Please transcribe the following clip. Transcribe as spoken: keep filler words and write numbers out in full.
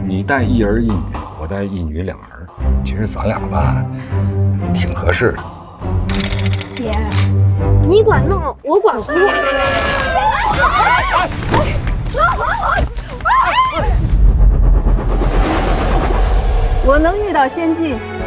你带一儿一女，我带一女两儿。其实咱俩吧，挺合适的。 姐，你管弄，我管护。 我能遇到仙境，